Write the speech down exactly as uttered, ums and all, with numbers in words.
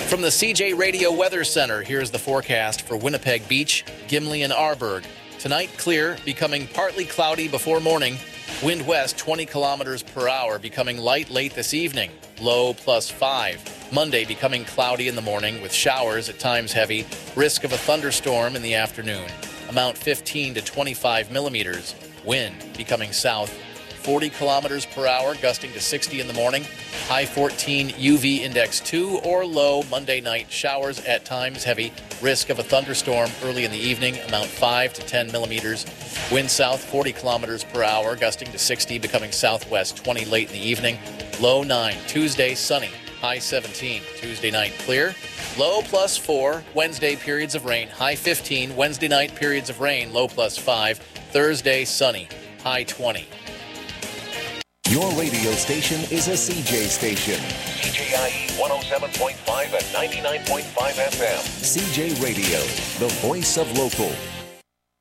From the C J Radio Weather Center, here's the forecast for Winnipeg Beach, Gimli, and Arborg. Tonight, clear, becoming partly cloudy before morning. Wind west twenty kilometers per hour, becoming light late this evening. Low plus five. Monday, becoming cloudy in the morning with showers, at times heavy. Risk of a thunderstorm in the afternoon. Amount fifteen to twenty-five millimeters. Wind becoming south forty kilometers per hour, gusting to sixty in the morning. High fourteen, U V index two or low. Monday night, showers at times heavy. Risk of a thunderstorm early in the evening. Amount five to ten millimeters. Wind south forty kilometers per hour, gusting to sixty, becoming southwest twenty late in the evening. Low nine. Tuesday, sunny. High seventeen. Tuesday night, clear. Low plus four. Wednesday, periods of rain. High fifteen. Wednesday night, periods of rain. Low plus five. Thursday, sunny. High twenty. Your radio station is a C J station. C J I E one oh seven point five and ninety-nine point five F M. C J Radio, the voice of local.